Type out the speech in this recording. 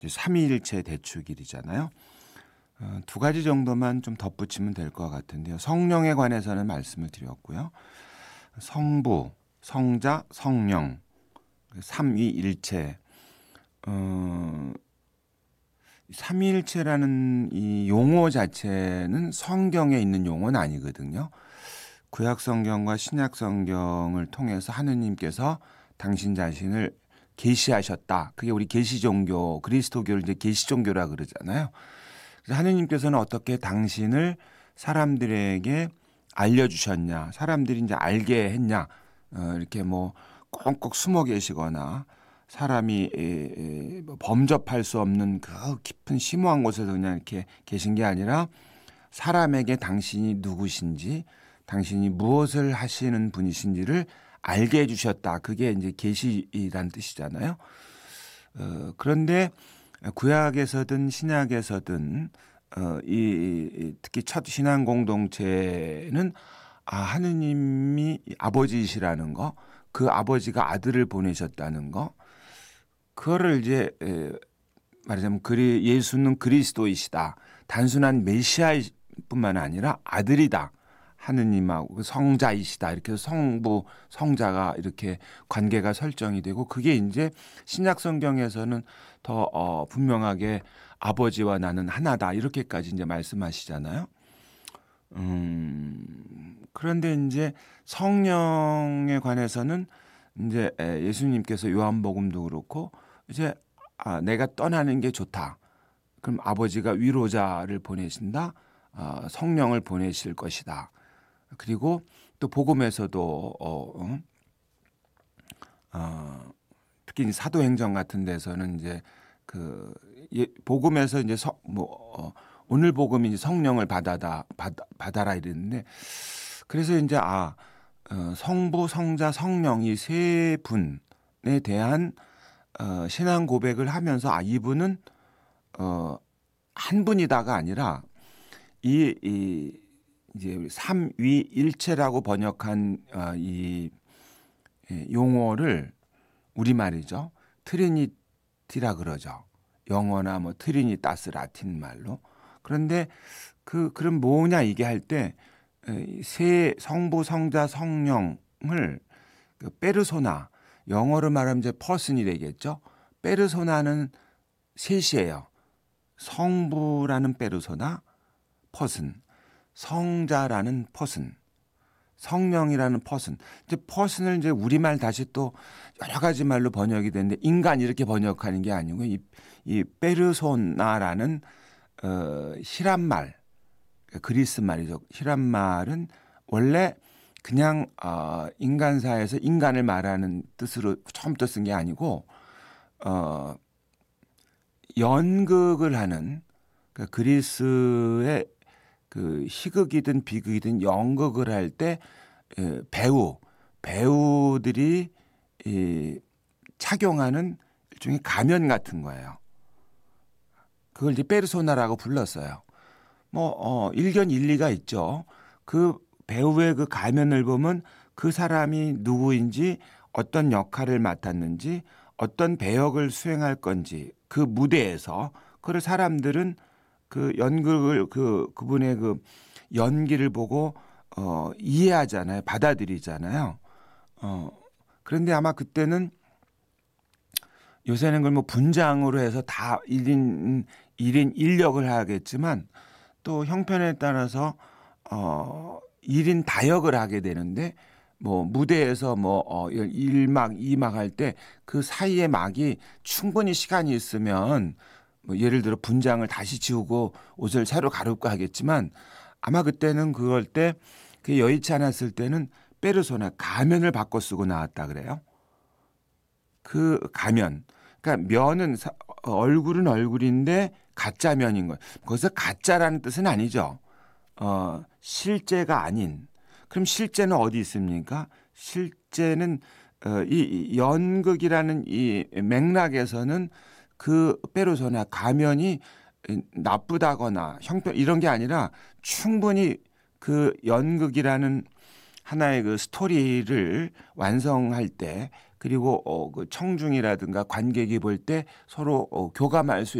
삼위일체 대축일이잖아요. 두 가지 정도만 좀 덧붙이면 될 것 같은데요. 성령에 관해서는 말씀을 드렸고요. 성부, 성자, 성령, 삼위일체. 삼위일체라는 이 용어 자체는 성경에 있는 용어는 아니거든요. 구약 성경과 신약 성경을 통해서 하느님께서 당신 자신을 계시하셨다. 그게 우리 계시 종교, 그리스도교를 이제 계시 종교라 그러잖아요. 그래서 하느님께서는 어떻게 당신을 사람들에게 알려주셨냐, 사람들이 이제 알게 했냐, 이렇게 뭐 꼭꼭 숨어 계시거나 사람이 범접할 수 없는 그 깊은 심오한 곳에서 그냥 이렇게 계신 게 아니라 사람에게 당신이 누구신지, 당신이 무엇을 하시는 분이신지를 알게 해주셨다. 그게 이제 계시란 뜻이잖아요. 그런데 구약에서든 신약에서든 특히 첫 신앙 공동체는 하느님이 아버지이시라는 거, 그 아버지가 아들을 보내셨다는 거, 그거를 이제 말하자면 예수는 그리스도이시다. 단순한 메시아뿐만 아니라 아들이다. 하느님하고 성자이시다. 이렇게 성부, 성자가 이렇게 관계가 설정이 되고 그게 이제 신약 성경에서는 더 분명하게 아버지와 나는 하나다. 이렇게까지 이제 말씀하시잖아요. 그런데 이제 성령에 관해서는 이제 예수님께서 요한복음도 그렇고 이제 내가 떠나는 게 좋다. 그럼 아버지가 위로자를 보내신다. 성령을 보내실 것이다. 그리고 또 복음에서도 특히 사도행전 같은 데서는 이제 복음에서 이제 오늘 복음이 이제 성령을 받아라 이랬는데 그래서 이제 성부, 성자, 성령 이 세 분에 대한 신앙 고백을 하면서 이분은 한 분이다가 아니라 이제 삼위일체라고 번역한 이 용어를 우리말이죠. 트리니티라 그러죠. 영어나 뭐 트리니타스 라틴 말로. 그런데 그럼 뭐냐 이게 할 때 세 성부, 성자, 성령을 페르소나, 영어로 말하면 이제 퍼슨이 되겠죠. 페르소나는 셋이에요. 성부라는 페르소나, 퍼슨, 성자라는 퍼슨, 성령이라는 퍼슨. 이제 퍼슨을 이제 우리말 다시 또 여러 가지 말로 번역이 되는데 인간 이렇게 번역하는 게 아니고 이 페르소나라는 히란말, 그리스 말이죠. 히란말은 원래 그냥 인간사에서 인간을 말하는 뜻으로 처음부터 쓴 게 아니고 연극을 하는 그리스의 그 희극이든 비극이든 연극을 할 때 배우들이 착용하는 일종의 가면 같은 거예요. 그걸 이제 페르소나라고 불렀어요. 일견 일리가 있죠. 그 배우의 그 가면을 보면 그 사람이 누구인지 어떤 역할을 맡았는지 어떤 배역을 수행할 건지 그 무대에서 그걸 사람들은 그 연극을 그분의 그 연기를 보고 이해하잖아요. 받아들이잖아요. 그런데 아마 그때는 요새는 그걸 뭐 분장으로 해서 다 1인 1역을 하겠지만 또 형편에 따라서 1인 다역을 하게 되는데 뭐 무대에서 1막 2막 할 때 그 사이에 막이 충분히 시간이 있으면 뭐 예를 들어 분장을 다시 지우고 옷을 새로 갈아입고 하겠지만 아마 그때는 그럴 때 그게 여의치 않았을 때는 페르소나 가면을 바꿔 쓰고 나왔다 그래요. 그 가면. 그러니까 면은 얼굴은 얼굴인데 가짜 면인 거예요. 거기서 가짜라는 뜻은 아니죠. 실제가 아닌. 그럼 실제는 어디 있습니까? 실제는 이 연극이라는 이 맥락에서는 그 페르소나 가면이 나쁘다거나 형편 이런 게 아니라 충분히 그 연극이라는 하나의 그 스토리를 완성할 때 그리고 그 청중이라든가 관객이 볼 때 서로 교감할 수